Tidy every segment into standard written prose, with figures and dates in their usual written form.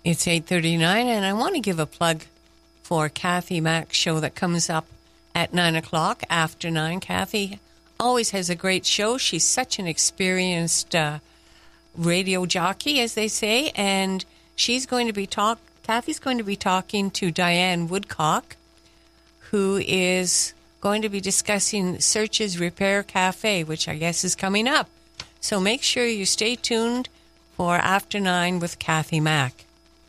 It's 8:39, and I want to give a plug for Kathy Mack's show that comes up at 9 o'clock, after 9. Kathy always has a great show. She's such an experienced radio jockey, as they say, and Kathy's going to be talking to Diane Woodcock, who is going to be discussing Search's Repair Cafe, which I guess is coming up. So make sure you stay tuned for After 9 with Kathy Mack.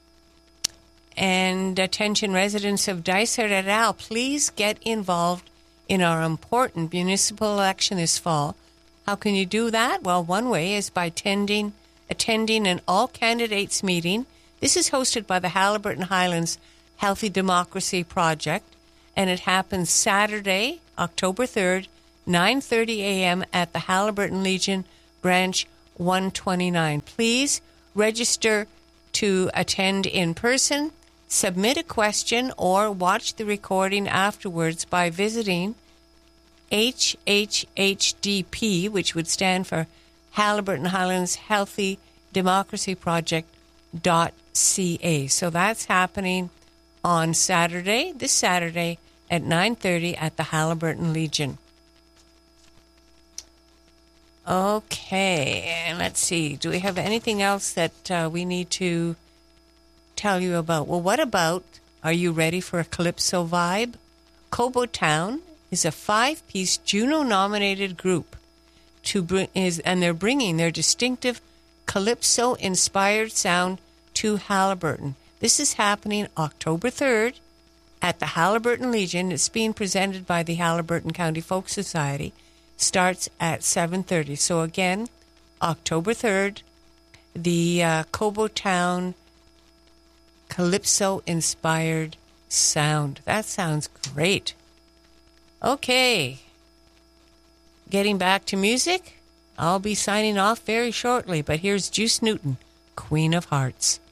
And attention residents of Dysart et al., please get involved in our important municipal election this fall. How can you do that? Well, one way is by attending an all-candidates meeting. This is hosted by the Haliburton Highlands Healthy Democracy Project, and it happens Saturday, October 3rd, 9:30 a.m. at the Haliburton Legion, Branch 129. Please register to attend in person. Submit a question or watch the recording afterwards by visiting HHHDP, which would stand for Haliburton Highlands Healthy Democracy Project.ca. So that's happening on this Saturday at 9:30 at the Haliburton Legion. Okay, and let's see. Do we have anything else that we need to tell you about? Well, what about, are you ready for a Calypso vibe? Cobo Town is a 5-piece Juno-nominated group and they're bringing their distinctive Calypso-inspired sound to Haliburton. This is happening October 3rd at the Haliburton Legion. It's being presented by the Haliburton County Folk Society. Starts at 7:30. So again, October 3rd, the Cobo Town Calypso-inspired sound. That sounds great. Okay. Getting back to music, I'll be signing off very shortly, but here's Juice Newton, Queen of Hearts.